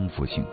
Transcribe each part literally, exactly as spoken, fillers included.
丰富性。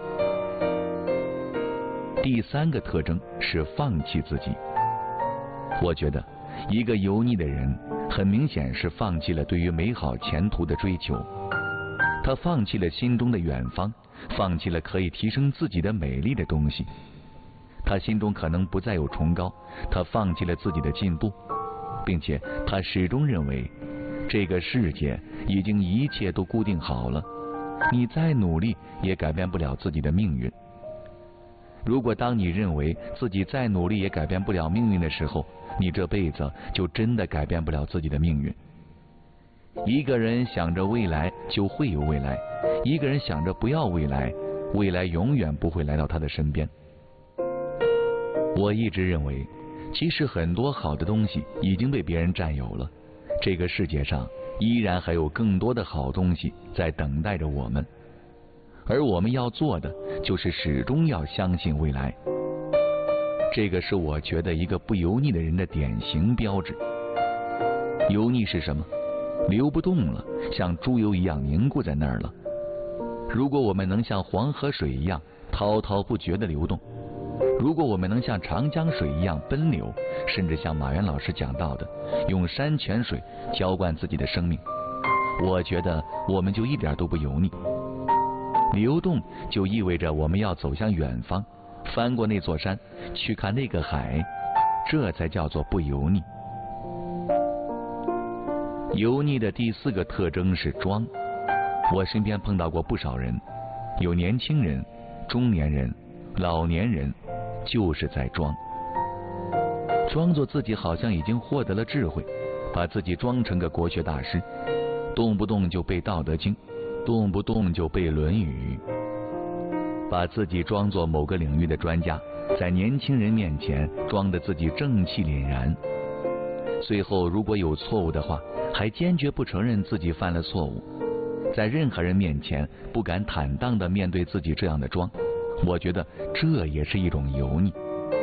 第三个特征是放弃自己。我觉得一个油腻的人很明显是放弃了对于美好前途的追求，他放弃了心中的远方，放弃了可以提升自己的美丽的东西。他心中可能不再有崇高，他放弃了自己的进步，并且他始终认为这个世界已经一切都固定好了，你再努力也改变不了自己的命运。如果当你认为自己再努力也改变不了命运的时候，你这辈子就真的改变不了自己的命运。一个人想着未来就会有未来，一个人想着不要未来，未来永远不会来到他的身边。我一直认为，其实很多好的东西已经被别人占有了，这个世界上依然还有更多的好东西在等待着我们。而我们要做的就是始终要相信未来。这个是我觉得一个不油腻的人的典型标志。油腻是什么？流不动了，像猪油一样凝固在那儿了。如果我们能像黄河水一样滔滔不绝地流动，如果我们能像长江水一样奔流，甚至像马原老师讲到的，用山泉水浇灌自己的生命，我觉得我们就一点都不油腻。流动就意味着我们要走向远方，翻过那座山，去看那个海，这才叫做不油腻。油腻的第四个特征是装。我身边碰到过不少人，有年轻人、中年人、老年人，就是在装。装作自己好像已经获得了智慧，把自己装成个国学大师，动不动就背《道德经》，动不动就背《论语》，把自己装作某个领域的专家，在年轻人面前装得自己正气凛然。最后如果有错误的话，还坚决不承认自己犯了错误，在任何人面前不敢坦荡地面对自己这样的装，我觉得这也是一种油腻。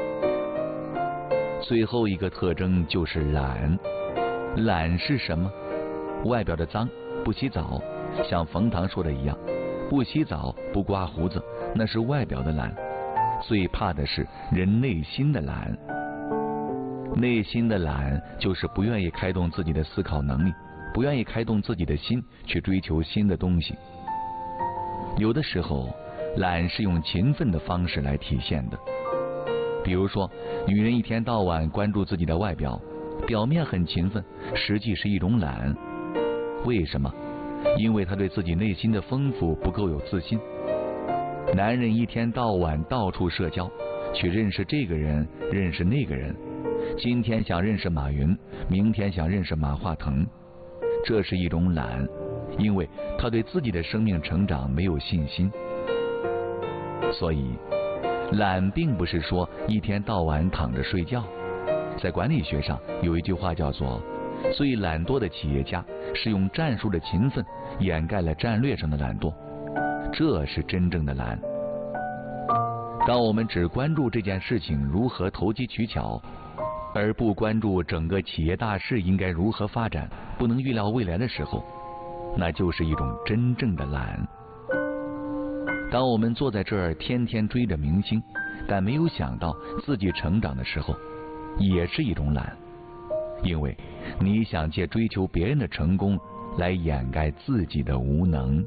最后一个特征就是懒。懒是什么？外表的脏，不洗澡，像冯唐说的一样，不洗澡不刮胡子，那是外表的懒。最怕的是人内心的懒。内心的懒就是不愿意开动自己的思考能力，不愿意开动自己的心去追求新的东西。有的时候懒是用勤奋的方式来体现的。比如说，女人一天到晚关注自己的外表，表面很勤奋，实际是一种懒。为什么？因为她对自己内心的丰富不够有自信。男人一天到晚到处社交，去认识这个人，认识那个人，今天想认识马云，明天想认识马化腾，这是一种懒，因为他对自己的生命成长没有信心。所以懒并不是说一天到晚躺着睡觉。在管理学上有一句话叫做，最懒惰的企业家是用战术的勤奋掩盖了战略上的懒惰，这是真正的懒。当我们只关注这件事情如何投机取巧，而不关注整个企业大势应该如何发展，不能预料未来的时候，那就是一种真正的懒。当我们坐在这儿天天追着明星，但没有想到自己成长的时候，也是一种懒，因为你想借追求别人的成功来掩盖自己的无能。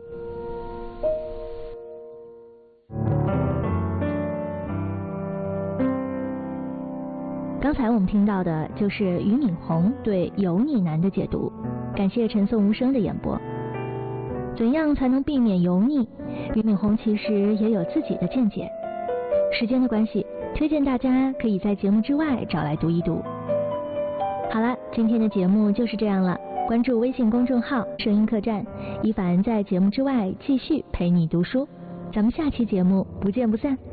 刚才我们听到的就是俞敏洪对油腻男的解读，感谢陈颂无声的演播。怎样才能避免油腻？俞敏洪其实也有自己的见解。时间的关系，推荐大家可以在节目之外找来读一读。好了，今天的节目就是这样了。关注微信公众号声音客栈，一凡在节目之外继续陪你读书。咱们下期节目不见不散。